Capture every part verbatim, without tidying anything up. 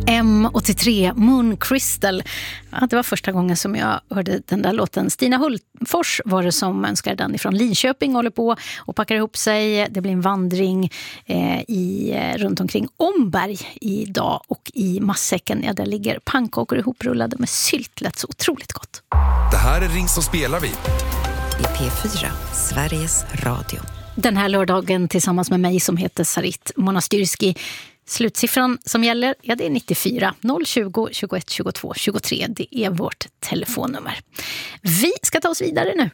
M åttiotre, Moon Crystal. Ja, det var första gången som jag hörde den där låten. Stina Hultfors var det som önskade den ifrån Linköping, håller på och packar ihop sig. Det blir en vandring eh, i, runt omkring Omberg idag, och i Massäcken, ja, där ligger pannkakor ihoprullade med sylt. Lät så otroligt gott. Det här är Ring som spelar vi. I P fyra, Sveriges Radio. Den här lördagen tillsammans med mig som heter Sarit Monastyrski. Slutsiffran som gäller, ja, det är nittiofyra noll tjugo tjugoett tjugotvå tjugotre. Det är vårt telefonnummer. Vi ska ta oss vidare nu.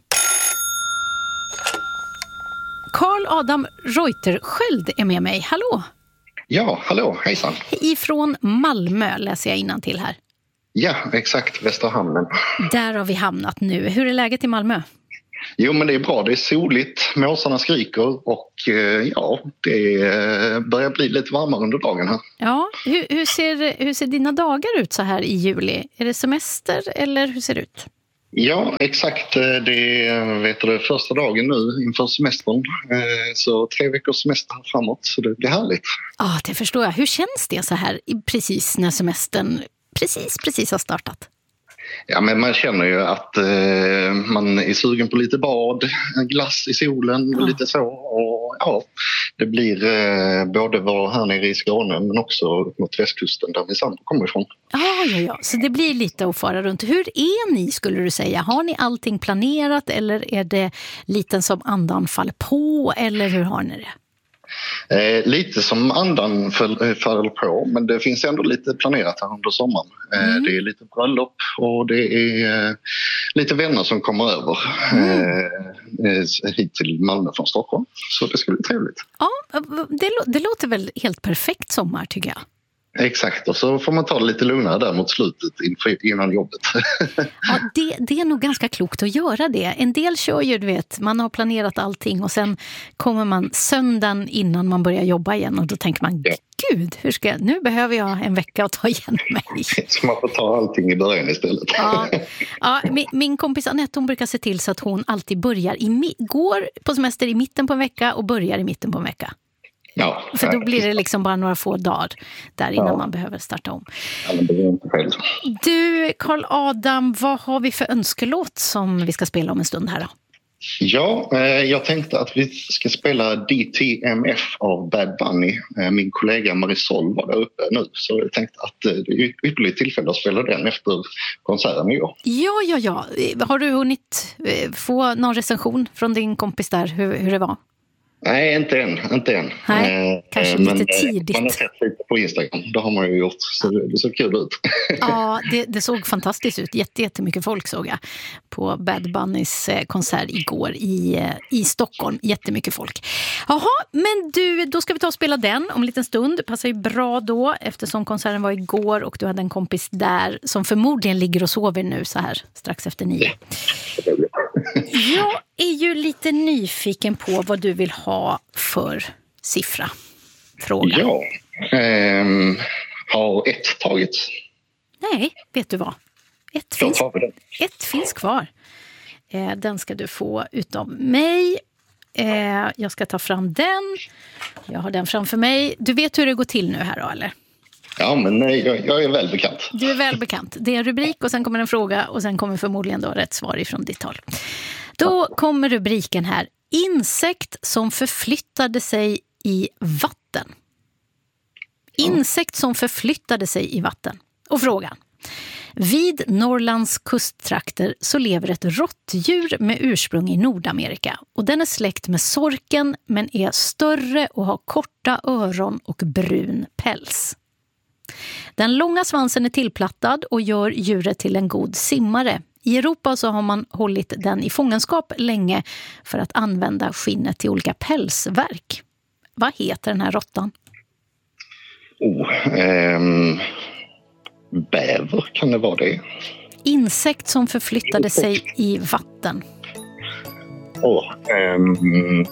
Carl Adam Reuterskiöld är med mig. Hallå! Ja, hallå, hejsan. Ifrån Malmö läser jag innantill här. Ja, exakt, Västra Hamnen. Där har vi hamnat nu. Hur är läget i Malmö? Jo, men det är bra. Det är soligt, måsarna skriker och eh, ja, det eh, börjar bli lite varmare under dagen här. Ja, hur, hur, ser, hur ser dina dagar ut så här i juli? Är det semester eller hur ser det ut? Ja, exakt. Det är vet du, första dagen nu inför semestern. Eh, så tre veckors semester framåt, så det blir härligt. Ja, det förstår jag. Hur känns det så här precis när semestern precis, precis har startat? Ja, men man känner ju att eh, man är sugen på lite bad, glass i solen och ja. lite så. Och ja, det blir eh, både var här nere i Skåne men också mot västkusten där vi samma kommer ifrån. Ja, ja, ja. Så det blir lite att fara runt. Hur är ni, skulle du säga? Har ni allting planerat eller är det lite som andan faller på, eller hur har ni det? Eh, lite som andan faller på, men det finns ändå lite planerat här under sommaren. Eh, mm. Det är lite bröllop och det är eh, lite vänner som kommer över mm. eh, hit till Malmö från Stockholm. Så det ska bli trevligt. Ja, det, det låter väl helt perfekt sommar, tycker jag. Exakt, och så får man ta det lite lugnare där mot slutet innan jobbet. Ja, det, det är nog ganska klokt att göra det. En del kör ju, du vet, man har planerat allting och sen kommer man söndagen innan man börjar jobba igen och då tänker man, ja. Gud, hur ska jag, nu behöver jag en vecka att ta igen mig. Så man får ta allting i början istället. Ja, ja min, min kompis Annette, hon brukar se till så att hon alltid börjar i, går på semester i mitten på en vecka och börjar i mitten på en vecka. Ja, för då blir det liksom bara några få dagar där innan ja. man behöver starta om. Ja, men det är inte själv. Du, Carl Adam, vad har vi för önskelåt som vi ska spela om en stund här då? Ja, eh, jag tänkte att vi ska spela D T M F av Bad Bunny. Eh, min kollega Marisol var där uppe nu, så jag tänkte att eh, det är ytterligare tillfälle att spela den efter konserten igår. Ja, ja, ja. Har du hunnit eh, få någon recension från din kompis där, hur, hur det var? Nej, inte än. Inte än. Nej, eh, kanske men, lite tidigt. Man har sett lite på Instagram. Det har man ju gjort. Så det, det såg kul ut. Ja, det, det såg fantastiskt ut. Jätte, jättemycket folk såg jag på Bad Bunnys konsert igår i, i Stockholm. Jättemycket folk. Jaha, men du, då ska vi ta och spela den om en liten stund. Det passar ju bra då eftersom konserten var igår och du hade en kompis där som förmodligen ligger och sover nu så här strax efter nio. Jag är ju lite nyfiken på vad du vill ha för siffra. Fråga. Ja, ehm, har ett tagits? Nej, vet du vad? Ett, finns, ett finns kvar. Eh, den ska du få utav mig. Eh, jag ska ta fram den. Jag har den framför mig. Du vet hur det går till nu här då, eller? Ja, men nej, jag, jag är väl bekant. Du är väl bekant. Det är en rubrik och sen kommer en fråga och sen kommer förmodligen då rätt svar ifrån ditt håll. Då kommer rubriken här. Insekt som förflyttade sig i vatten. Insekt som förflyttade sig i vatten. Och frågan. Vid Norrlands kusttrakter så lever ett råttdjur med ursprung i Nordamerika. Och den är släkt med sorken men är större och har korta öron och brun päls. Den långa svansen är tillplattad och gör djuret till en god simmare. I Europa så har man hållit den i fångenskap länge för att använda skinnet till olika pälsverk. Vad heter den här råttan? Oh, ehm, bäver, kan det vara det? Insekt som förflyttade Insekt. sig i vatten. Åh, oh, ehm...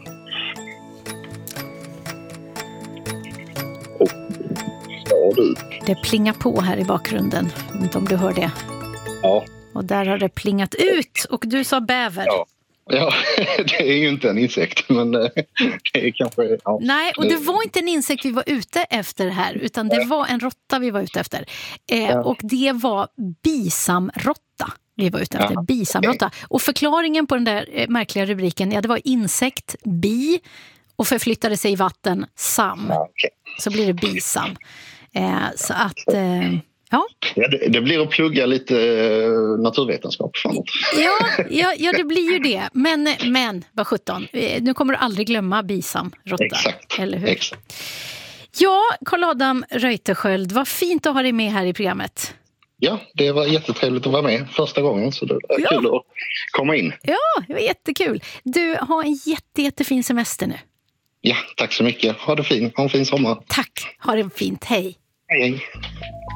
Oh. Ja, du. Det plingar på här i bakgrunden, inte om du hör det. Ja. Och där har det plingat ut och du sa bäver. Ja, Ja, det är ju inte en insekt, men det är kanske... Ja. Nej, och det var inte en insekt vi var ute efter här, utan det var en råtta vi var ute efter. Eh, ja. Och det var bisamråtta vi var ute efter, ja. Bisamråtta. Och förklaringen på den där märkliga rubriken, ja, det var insekt, bi, och förflyttade sig i vatten, sam. Ja, okay. Så blir det bisam. Eh, så att... Eh, Ja. Ja, det, det blir att plugga lite eh, naturvetenskap framåt. Ja, ja, ja, det blir ju det. Men, men vad sjutton, nu kommer du aldrig glömma bisamråtta. Exakt. Eller hur? Exakt. Ja, Carl Adam Reuterskiöld, vad fint att ha dig med här i programmet. Ja, det var jättetrevligt att vara med första gången, så det var ja. kul att komma in. Ja, det var jättekul. Du, har en jätte, jättefin semester nu. Ja, tack så mycket. Ha det fint. Ha en fin sommar. Tack, ha det fint. Hej. Hej, hej.